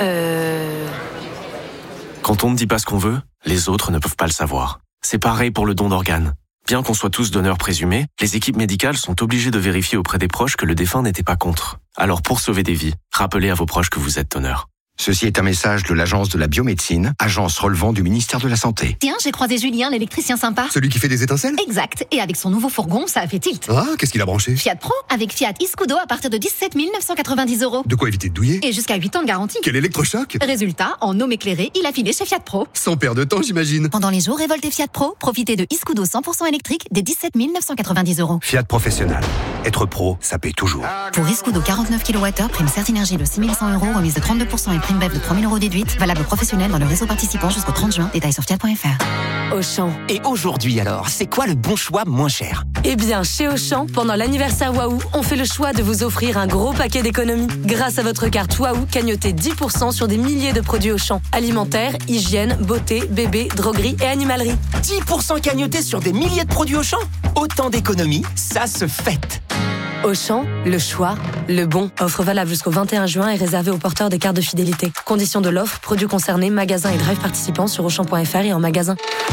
[SPEAKER 5] Quand on ne dit pas ce qu'on veut, les autres ne peuvent pas le savoir. C'est pareil pour le don d'organes. Bien qu'on soit tous donneurs présumés, les équipes médicales sont obligées de vérifier auprès des proches que le défunt n'était pas contre. Alors pour sauver des vies, rappelez à vos proches que vous êtes donneur.
[SPEAKER 11] Ceci est un message de l'Agence de la biomédecine, agence relevant du ministère de la Santé.
[SPEAKER 22] Tiens, j'ai croisé Julien, l'électricien sympa.
[SPEAKER 11] Celui qui fait des étincelles ?
[SPEAKER 22] Exact. Et avec son nouveau fourgon, ça a fait tilt.
[SPEAKER 11] Ah, qu'est-ce qu'il a branché ?
[SPEAKER 22] Fiat Pro, avec Fiat Iscudo à partir de 17 990 €.
[SPEAKER 11] De quoi éviter de douiller ?
[SPEAKER 22] Et jusqu'à 8 ans de garantie.
[SPEAKER 11] Quel électrochoc ?
[SPEAKER 22] Résultat, en homme éclairé, il a filé chez Fiat Pro.
[SPEAKER 11] Sans perdre de temps, j'imagine.
[SPEAKER 22] Pendant les jours révoltés Fiat Pro, profitez de Iscudo 100% électrique des 17 990 €.
[SPEAKER 11] Fiat Professionnel. Être pro, ça paye toujours.
[SPEAKER 22] Pour Iscudo 49 kWh, prime Certinergie de 6 100 €, remise de 32% et prime BEV de 3 000 € déduite, valable professionnel dans le réseau participant jusqu'au 30 juin. Détails sur fiat.fr.
[SPEAKER 17] Auchan.
[SPEAKER 10] Et aujourd'hui alors, c'est quoi le bon choix moins cher ?
[SPEAKER 17] Eh bien, chez Auchan, pendant l'anniversaire Waouh, on fait le choix de vous offrir un gros paquet d'économies. Grâce à votre carte Waouh, cagnotez 10% sur des milliers de produits Auchan. Alimentaire, hygiène, beauté, bébé, droguerie et animalerie.
[SPEAKER 10] 10% cagnotés sur des milliers de produits Auchan ? Autant d'économies, ça se fête.
[SPEAKER 17] Auchan, le choix, le bon. Offre valable jusqu'au 21 juin et réservée aux porteurs des cartes de fidélité. Conditions de l'offre, produits concernés, magasins et drive participants sur Auchan.fr et en magasin.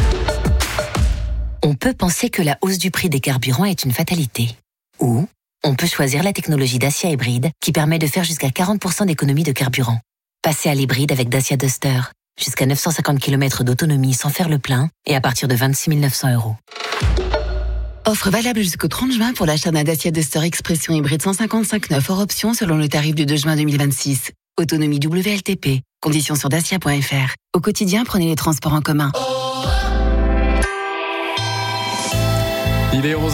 [SPEAKER 22] On peut penser que la hausse du prix des carburants est une fatalité. Ou on peut choisir la technologie Dacia Hybride qui permet de faire jusqu'à 40% d'économie de carburant. Passez à l'hybride avec Dacia Duster. Jusqu'à 950 km d'autonomie sans faire le plein et à partir de 26 900 €.
[SPEAKER 24] Offre valable jusqu'au 30 juin pour l'achat d'un Dacia Duster Expression hybride 155 hors option selon le tarif du 2 juin 2026. Autonomie WLTP. Conditions sur dacia.fr. Au quotidien, prenez les transports en commun.
[SPEAKER 3] Il est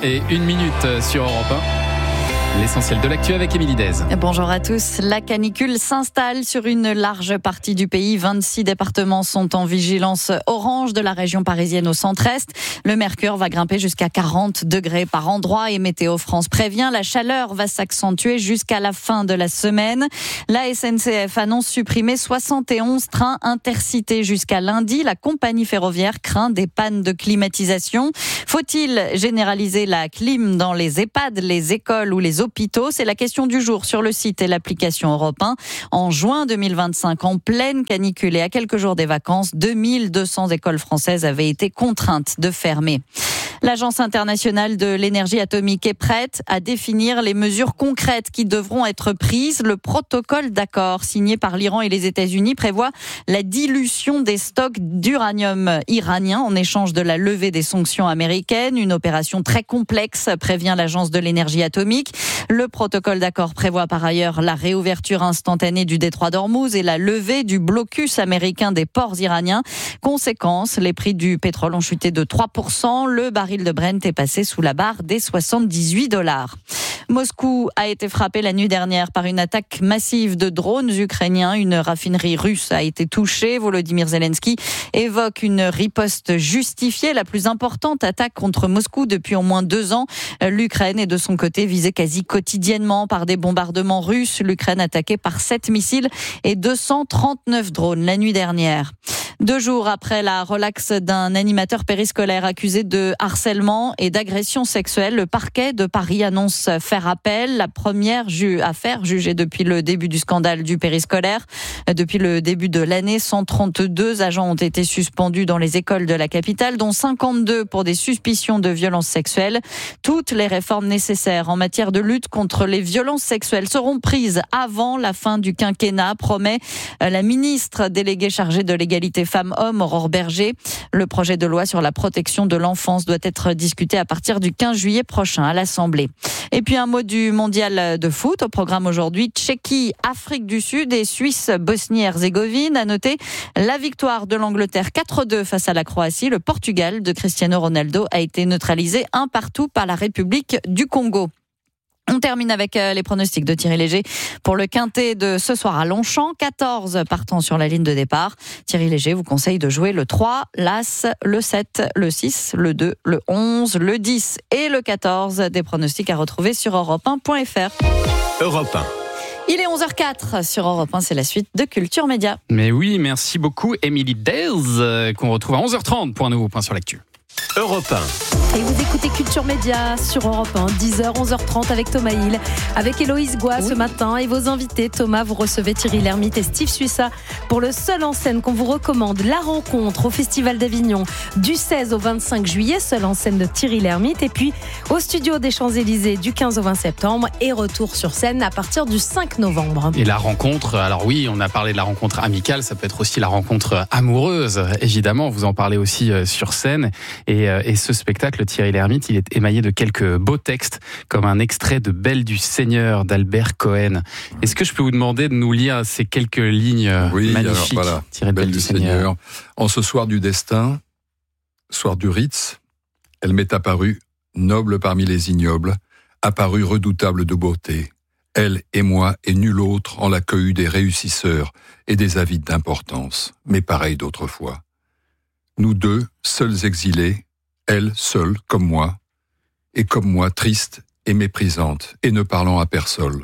[SPEAKER 3] 11h01 sur Europe 1. L'essentiel de l'actu avec Émilie Dez.
[SPEAKER 4] Bonjour à tous. La canicule s'installe sur une large partie du pays. 26 départements sont en vigilance orange, de la région parisienne au centre-est. Le mercure va grimper jusqu'à 40 degrés par endroit et Météo France prévient, la chaleur va s'accentuer jusqu'à la fin de la semaine. La SNCF annonce supprimer 71 trains intercités jusqu'à lundi. La compagnie ferroviaire craint des pannes de climatisation. Faut-il généraliser la clim dans les EHPAD, les écoles ou les hôpitaux? C'est la question du jour sur le site et l'application Europe 1. En juin 2025, en pleine canicule et à quelques jours des vacances, 2200 écoles françaises avaient été contraintes de fermer. L'Agence internationale de l'énergie atomique est prête à définir les mesures concrètes qui devront être prises. Le protocole d'accord signé par l'Iran et les États-Unis prévoit la dilution des stocks d'uranium iranien en échange de la levée des sanctions américaines. Une opération très complexe, prévient l'Agence de l'énergie atomique. Le protocole d'accord prévoit par ailleurs la réouverture instantanée du détroit d'Ormuz et la levée du blocus américain des ports iraniens. Conséquence, les prix du pétrole ont chuté de 3%. Le baril de Brent est passé sous la barre des $78. Moscou a été frappé la nuit dernière par une attaque massive de drones ukrainiens. Une raffinerie russe a été touchée. Volodymyr Zelensky évoque une riposte justifiée, la plus importante attaque contre Moscou depuis au moins 2 ans. L'Ukraine est de son côté visée quasi quotidiennement par des bombardements russes. L'Ukraine attaquée par 7 missiles et 239 drones la nuit dernière. 2 jours après la relaxe d'un animateur périscolaire accusé de harcèlement et d'agression sexuelle, le parquet de Paris annonce faire appel. La première affaire jugée depuis le début du scandale du périscolaire. Depuis le début de l'année, 132 agents ont été suspendus dans les écoles de la capitale, dont 52 pour des suspicions de violences sexuelles. Toutes les réformes nécessaires en matière de lutte contre les violences sexuelles seront prises avant la fin du quinquennat, promet la ministre déléguée chargée de l'égalité femmes-hommes, Aurore Berger. Le projet de loi sur la protection de l'enfance doit être discuté à partir du 15 juillet prochain à l'Assemblée. Et puis un mot du mondial de foot. Au programme aujourd'hui, Tchéquie, Afrique du Sud et Suisse, Bosnie-Herzégovine. À noter la victoire de l'Angleterre 4-2 face à la Croatie. Le Portugal de Cristiano Ronaldo a été neutralisé 1-1 par la République du Congo. On termine avec les pronostics de Thierry Léger pour le quintet de ce soir à Longchamp. 14 partants sur la ligne de départ. Thierry Léger vous conseille de jouer le 3, l'As, le 7, le 6, le 2, le 11, le 10 et le 14. Des pronostics à retrouver sur europe1.fr.
[SPEAKER 11] Europe 1.
[SPEAKER 4] Il est 11h04 sur Europe 1, c'est la suite de Culture Média.
[SPEAKER 3] Mais oui, merci beaucoup Émilie Dez, qu'on retrouve à 11h30 pour un nouveau point sur l'actu.
[SPEAKER 11] Europe 1.
[SPEAKER 1] Et vous écoutez Culture Média sur Europe 1, 10h, 11h30 avec Thomas Hill, avec Héloïse Goua ce matin et vos invités. Thomas, vous recevez Thierry Lhermitte et Steve Suissa pour le seul en scène qu'on vous recommande, La Rencontre au Festival d'Avignon du 16 au 25 juillet, seul en scène de Thierry Lhermitte. Et puis au Studio des Champs-Élysées du 15 au 20 septembre et retour sur scène à partir du 5 novembre.
[SPEAKER 3] Et La Rencontre, alors oui, on a parlé de la rencontre amicale, ça peut être aussi la rencontre amoureuse, évidemment, vous en parlez aussi sur scène. Et ce spectacle, Thierry Lhermitte, il est émaillé de quelques beaux textes, comme un extrait de Belle du Seigneur d'Albert Cohen. Est-ce que je peux vous demander de nous lire ces quelques lignes magnifiques,
[SPEAKER 8] alors, voilà.
[SPEAKER 3] tirées de Belle du Seigneur.
[SPEAKER 8] En ce soir du destin, soir du Ritz, elle m'est apparue, noble parmi les ignobles, apparue redoutable de beauté. Elle et moi et nul autre en la cohue des réussisseurs et des avides d'importance, mais pareil d'autrefois. Nous deux, seuls exilés, elle seule comme moi, et comme moi triste et méprisante, et ne parlant à personne,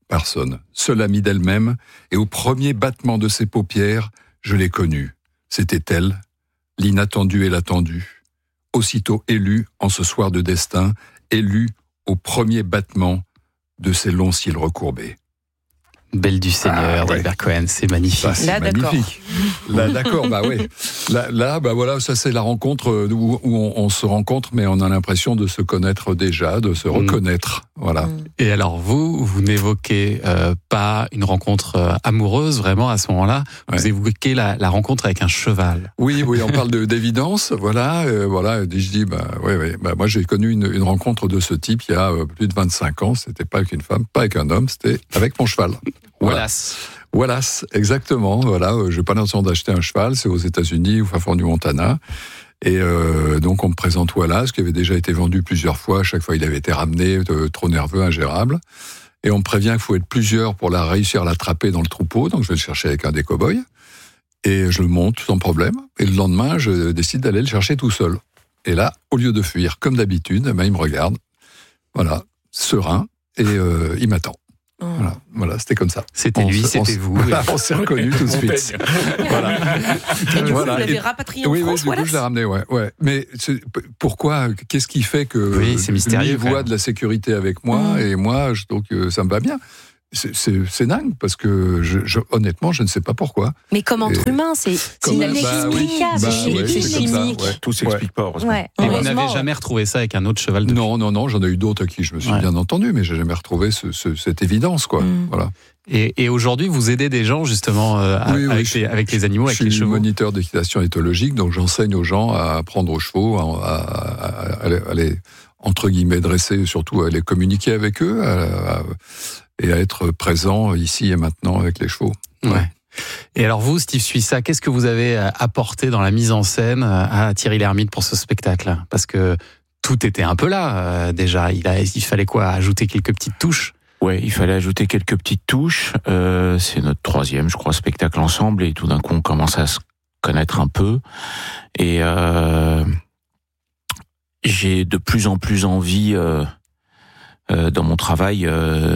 [SPEAKER 8] seule amie d'elle-même, et au premier battement de ses paupières, je l'ai connue. C'était elle, l'inattendu et l'attendu, aussitôt élue en ce soir de destin, élue au premier battement de ses longs cils recourbés.
[SPEAKER 3] Belle du Seigneur d'Albert Cohen, c'est magnifique.
[SPEAKER 8] Ça, c'est magnifique. Là, d'accord, bah oui. Là, bah voilà, ça c'est la rencontre où on se rencontre, mais on a l'impression de se connaître déjà, de se reconnaître. Voilà.
[SPEAKER 3] Et alors vous n'évoquez pas une rencontre amoureuse vraiment à ce moment-là. Vous évoquez la rencontre avec un cheval.
[SPEAKER 8] Oui, on parle d'évidence. Voilà. Je dis, moi j'ai connu une rencontre de ce type il y a plus de 25 ans. C'était pas avec une femme, pas avec un homme, c'était avec mon cheval. Wallace, exactement. Voilà, j'ai pas l'intention d'acheter un cheval, c'est aux États-Unis, au fin fond du Montana. Et donc on me présente Wallace, qui avait déjà été vendu plusieurs fois. À chaque fois, il avait été ramené, trop nerveux, ingérable. Et on me prévient qu'il faut être plusieurs pour réussir à l'attraper dans le troupeau. Donc je vais le chercher avec un des cow-boys. Et je le monte sans problème. Et le lendemain, je décide d'aller le chercher tout seul. Et là, au lieu de fuir, comme d'habitude, il me regarde. Voilà, serein. Et il m'attend. Voilà, c'était comme ça.
[SPEAKER 3] C'était lui, c'était vous.
[SPEAKER 8] On s'est reconnus tout de suite.
[SPEAKER 6] Voilà. Et du coup, vous l'avez rapatrié en France,
[SPEAKER 8] Oui, du coup, je l'ai ramené, ouais. Mais pourquoi ? Qu'est-ce qui fait que
[SPEAKER 3] c'est mystérieux,
[SPEAKER 8] lui voit de la sécurité avec moi et moi, donc ça me va bien. C'est dingue, parce que honnêtement, je ne sais pas pourquoi.
[SPEAKER 1] Mais comme entre humains, c'est inexplicable.
[SPEAKER 8] C'est chimique.
[SPEAKER 7] Tout s'explique pas, heureusement.
[SPEAKER 3] Et vous n'avez jamais retrouvé ça avec un autre cheval depuis ?
[SPEAKER 8] Non, j'en ai eu d'autres à qui je me suis bien entendu, mais j'ai jamais retrouvé cette évidence, quoi. Voilà.
[SPEAKER 3] Et aujourd'hui, vous aidez des gens, justement, avec les animaux, avec les chevaux ?
[SPEAKER 8] Je suis moniteur d'équitation éthologique, donc j'enseigne aux gens à apprendre aux chevaux, à les, entre guillemets, dresser, surtout à les communiquer avec eux, et à être présent ici et maintenant avec les chevaux.
[SPEAKER 3] Ouais. Et alors vous, Steve Suissa, qu'est-ce que vous avez apporté dans la mise en scène à Thierry Lhermitte pour ce spectacle ? Parce que tout était un peu là, déjà. Il fallait quoi ? Ajouter quelques petites touches ?
[SPEAKER 7] Ouais, il fallait ajouter quelques petites touches. C'est notre 3e, je crois, spectacle ensemble, et tout d'un coup, on commence à se connaître un peu. Et j'ai de plus en plus envie, dans mon travail,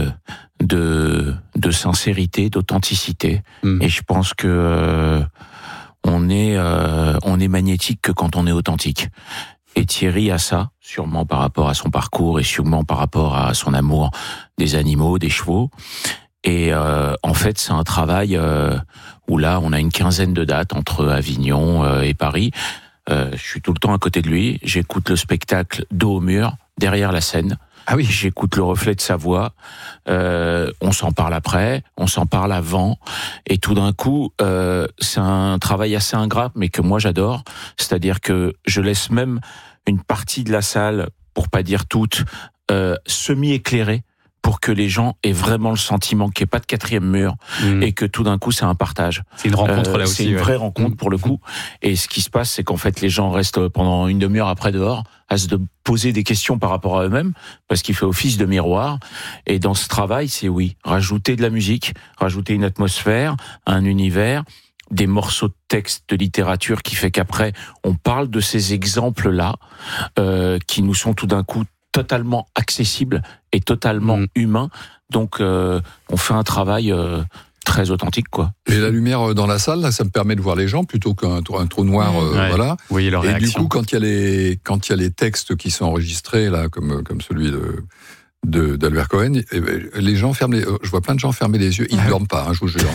[SPEAKER 7] de sincérité, d'authenticité. Et je pense que on est magnétique que quand on est authentique. Et Thierry a ça, sûrement par rapport à son parcours et sûrement par rapport à son amour des animaux, des chevaux. Et en fait, c'est un travail où là, on a une 15aine de dates entre Avignon et Paris. Je suis tout le temps à côté de lui. J'écoute le spectacle dos au mur, derrière la scène.
[SPEAKER 3] Ah oui.
[SPEAKER 7] J'écoute le reflet de sa voix. On s'en parle après, on s'en parle avant. Et tout d'un coup, c'est un travail assez ingrat, mais que moi j'adore. C'est-à-dire que je laisse même une partie de la salle, pour pas dire toute, semi-éclairée, pour que les gens aient vraiment le sentiment qu'il n'y ait pas de 4e mur et que tout d'un coup c'est un partage.
[SPEAKER 3] C'est une rencontre là aussi.
[SPEAKER 7] C'est une vraie rencontre pour le coup. Et ce qui se passe, c'est qu'en fait les gens restent pendant une demi-heure après dehors à se poser des questions par rapport à eux-mêmes, parce qu'il fait office de miroir. Et dans ce travail, c'est rajouter de la musique, rajouter une atmosphère, un univers, des morceaux de texte, de littérature qui fait qu'après on parle de ces exemples-là qui nous sont tout d'un coup totalement accessible et totalement humain. Donc, on fait un travail très authentique, quoi.
[SPEAKER 8] Et la lumière dans la salle, là, ça me permet de voir les gens plutôt qu'un trou noir, voilà.
[SPEAKER 3] Vous voyez leur réaction.
[SPEAKER 8] Et du coup, quand il y a les textes qui sont enregistrés, là, comme celui d'Albert Cohen, les gens ferment je vois plein de gens fermer les yeux. Ils ne dorment pas, je vous jure.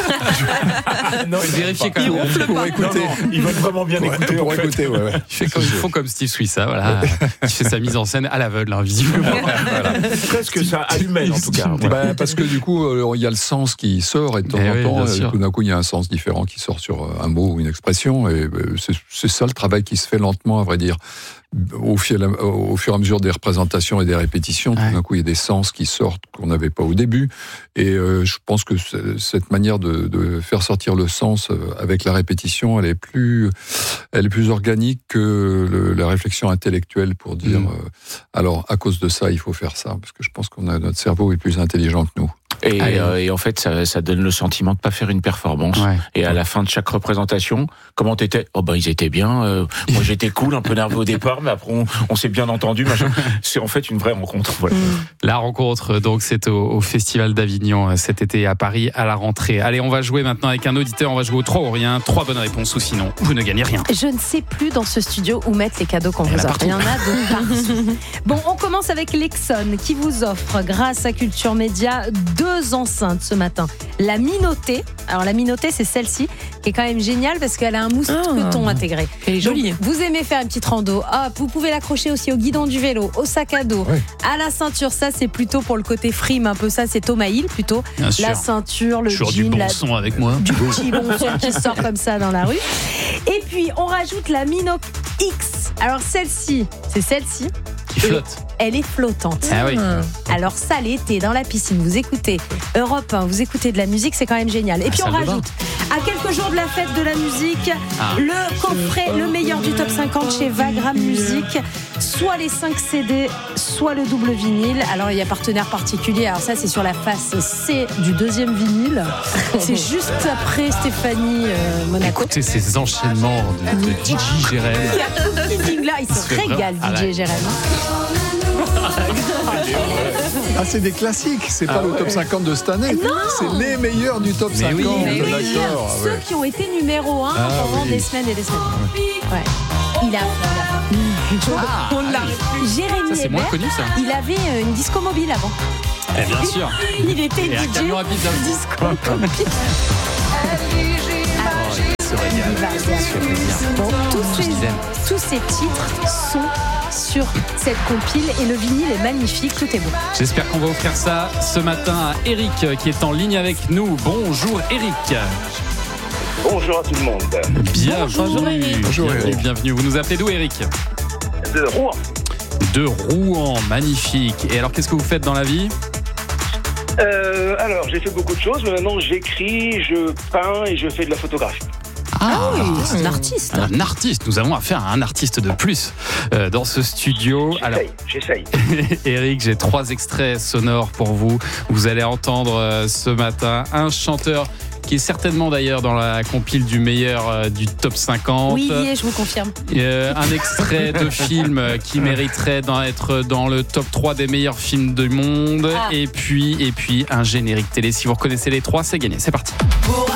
[SPEAKER 3] Non, vérifiez quand même.
[SPEAKER 8] Pour écouter.
[SPEAKER 7] Ils veulent vraiment bien écouter.
[SPEAKER 8] Pour écouter, ouais.
[SPEAKER 3] Ils font comme Steve Suissa, voilà. Il fait sa mise en scène à l'aveugle, visiblement.
[SPEAKER 7] Voilà. Presque ça, à l'humaine, en tout cas.
[SPEAKER 8] Parce que du coup, il y a le sens qui sort, et de temps en temps, tout d'un coup, il y a un sens différent qui sort sur un mot ou une expression, et c'est ça le travail qui se fait lentement, à vrai dire. Au fur et à mesure des représentations et des répétitions, tout d'un coup, il y a des sens qui sortent qu'on n'avait pas au début. Et je pense que cette manière de faire sortir le sens avec la répétition, elle est plus organique que la réflexion intellectuelle pour dire alors, à cause de ça, il faut faire ça. Parce que je pense notre cerveau est plus intelligent que nous.
[SPEAKER 7] Et en fait, ça donne le sentiment de pas faire une performance. Et à la fin de chaque représentation, comment t'étais ? Ils étaient bien. Moi, j'étais cool, un peu nerveux au départ, mais après, on s'est bien entendu. C'est en fait une vraie rencontre. Voilà.
[SPEAKER 3] La rencontre, donc, c'est au Festival d'Avignon cet été à Paris, à la rentrée. Allez, on va jouer maintenant avec un auditeur. On va jouer au 3 ou rien. 3 bonnes réponses, ou sinon, vous ne gagnez rien.
[SPEAKER 1] Je ne sais plus dans ce studio où mettre les cadeaux qu'on vous offre. Il y en a de partout. Bon, on commence avec Lexon, qui vous offre, grâce à Culture Média, 2 enceintes ce matin. La Minoté. Alors la Minoté, c'est celle-ci qui est quand même géniale parce qu'elle a un mousqueton intégré.
[SPEAKER 6] Elle est jolie.
[SPEAKER 1] Donc, vous aimez faire une petite rando. Vous pouvez l'accrocher aussi au guidon du vélo, au sac à dos, à la ceinture. Ça, c'est plutôt pour le côté frime, un peu ça, c'est Thomas Hill plutôt.
[SPEAKER 3] Bien sûr.
[SPEAKER 1] La ceinture, le jean,
[SPEAKER 3] du bon son avec moi.
[SPEAKER 1] Du petit bon son qui sort comme ça dans la rue. Et puis, on rajoute la Mino X. Alors celle-ci, c'est celle-ci.
[SPEAKER 3] flotte.
[SPEAKER 1] Elle est flottante.
[SPEAKER 3] Ah oui.
[SPEAKER 1] Alors ça, l'été, dans la piscine, vous écoutez Europe 1, vous écoutez de la musique, c'est quand même génial. Et puis on rajoute, à quelques jours de la fête de la musique, le coffret, le meilleur du top 50 chez Vagram Musique, soit les 5 CD, soit le double vinyle. Alors il y a partenaire particulier, alors ça c'est sur la face C du deuxième vinyle. C'est juste après Stéphanie Monaco.
[SPEAKER 3] Écoutez ces enchaînements de DJ Jérém.
[SPEAKER 1] Là, il se régale, DJ Jérém.
[SPEAKER 8] Ah, c'est des classiques, c'est pas le top 50 de cette année.
[SPEAKER 1] Non.
[SPEAKER 8] C'est les meilleurs du top 50. D'accord.
[SPEAKER 1] Ceux qui ont été numéro 1 pendant des semaines et des semaines. Ouais. Il a. On l'a. Jérémy
[SPEAKER 3] ça, c'est moins connu, ça.
[SPEAKER 1] Il avait une disco mobile avant.
[SPEAKER 3] Bien sûr.
[SPEAKER 1] Il était
[SPEAKER 3] et
[SPEAKER 1] DJ disco mobile. Bon, tous ces titres sont sur cette compile et le vinyle est magnifique, tout est beau.
[SPEAKER 3] J'espère qu'on va offrir ça ce matin à Eric qui est en ligne avec nous. Bonjour Eric.
[SPEAKER 2] Bonjour à tout le monde.
[SPEAKER 3] Bienvenue. Bonjour Eric. Bienvenue. Vous nous appelez d'où Eric ?
[SPEAKER 2] De Rouen.
[SPEAKER 3] De Rouen, magnifique. Et alors qu'est-ce que vous faites dans la vie ?
[SPEAKER 2] Alors j'ai fait beaucoup de choses, mais maintenant j'écris, je peins et je fais de la photographie.
[SPEAKER 1] Ah oui, un artiste.
[SPEAKER 3] Un artiste. Nous avons affaire à un artiste de plus dans ce studio.
[SPEAKER 2] J'essaye.
[SPEAKER 3] Eric, j'ai 3 extraits sonores pour vous. Vous allez entendre ce matin un chanteur qui est certainement d'ailleurs dans la compile du meilleur du top 50.
[SPEAKER 1] Oui, je vous confirme.
[SPEAKER 3] Un extrait de film qui mériterait d'être dans le top 3 des meilleurs films du monde. Et puis un générique télé. Si vous reconnaissez les 3, c'est gagné. C'est parti.